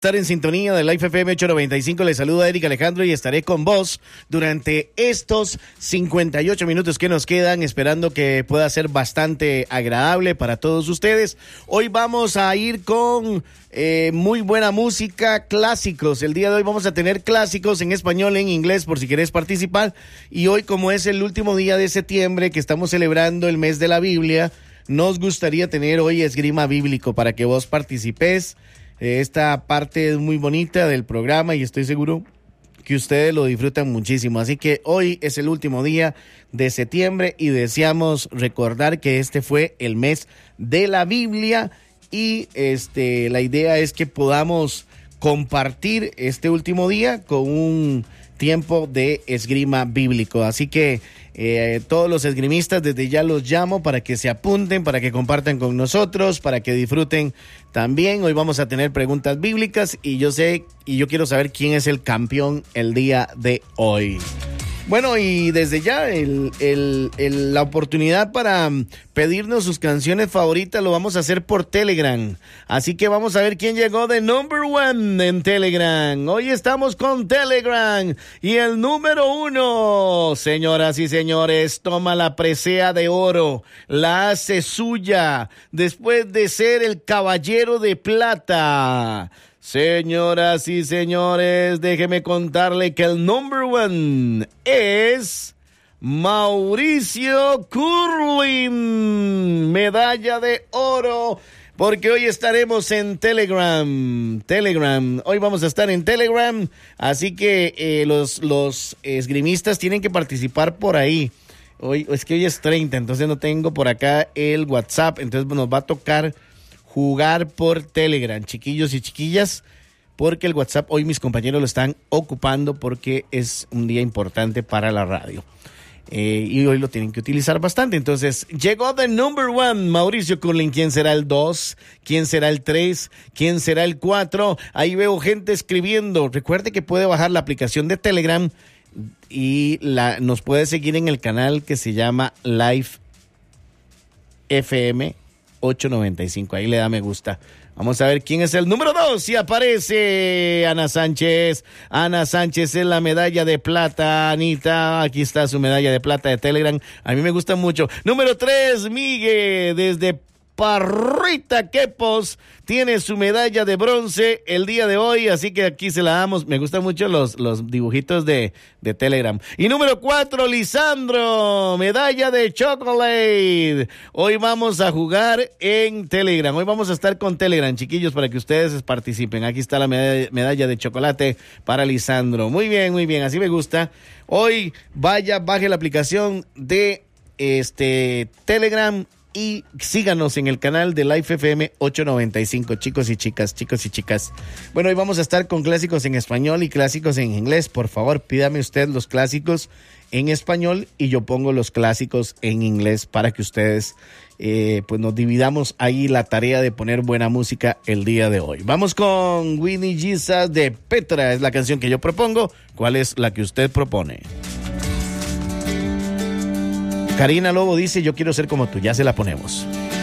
Estar en sintonía de Life FM 895, les saluda Eric Alejandro y estaré con vos durante estos 58 minutos que nos quedan, esperando que pueda ser bastante agradable para todos ustedes. Hoy vamos a ir con muy buena música, clásicos. El día de hoy vamos a tener clásicos en español, en inglés, por si querés participar. Y hoy, como es el último día de septiembre, que estamos celebrando el mes de la Biblia, nos gustaría tener hoy esgrima bíblico para que vos participes. Esta parte es muy bonita del programa y estoy seguro que ustedes lo disfrutan muchísimo. Así que hoy es el último día de septiembre y deseamos recordar que este fue el mes de la Biblia y la idea es que podamos compartir este último día con un tiempo de esgrima bíblico. Así que todos los esgrimistas desde ya los llamo para que se apunten, para que compartan con nosotros, para que disfruten también. Hoy vamos a tener preguntas bíblicas y yo quiero saber quién es el campeón el día de hoy. Bueno, y desde ya la oportunidad para pedirnos sus canciones favoritas lo vamos a hacer por Telegram. Así que vamos a ver quién llegó de number one en Telegram. Hoy estamos con Telegram y el número 1, señoras y señores, toma la presea de oro, la hace suya después de ser el caballero de plata. Señoras y señores, déjeme contarle que el number one es Mauricio Curlin, medalla de oro, porque hoy estaremos en Telegram. Hoy vamos a estar en Telegram, así que los esgrimistas tienen que participar por ahí. Hoy es 30, entonces no tengo por acá el WhatsApp, entonces nos va a tocar jugar por Telegram, chiquillos y chiquillas, porque el WhatsApp hoy mis compañeros lo están ocupando porque es un día importante para la radio. Y hoy lo tienen que utilizar bastante. Entonces, llegó the number one, Mauricio Curlin. ¿Quién será el 2? ¿Quién será el 3? ¿Quién será el 4? Ahí veo gente escribiendo. Recuerde que puede bajar la aplicación de Telegram y nos puede seguir en el canal que se llama Life FM 895, ahí le da me gusta. Vamos a ver quién es el número 2. Si aparece Ana Sánchez. Ana Sánchez es la medalla de plata. Anita, aquí está su medalla de plata de Telegram. A mí me gusta mucho. Número 3, Miguel, desde Parrita Quepos, tiene su medalla de bronce el día de hoy, así que aquí se la damos. Me gustan mucho los dibujitos de Telegram. Y número 4, Lisandro, medalla de chocolate. Hoy vamos a jugar en Telegram. Hoy vamos a estar con Telegram, chiquillos, para que ustedes participen. Aquí está la medalla de chocolate para Lisandro. Muy bien, así me gusta. Hoy baje la aplicación de Telegram y síganos en el canal de Life FM 895, chicos y chicas. Bueno, hoy vamos a estar con clásicos en español y clásicos en inglés. Por favor, pídame usted los clásicos en español y yo pongo los clásicos en inglés para que ustedes pues nos dividamos ahí la tarea de poner buena música el día de hoy. Vamos con Winnie Jesus de Petra, es la canción que yo propongo. ¿Cuál es la que usted propone? Karina Lobo dice, yo quiero ser como tú, ya se la ponemos.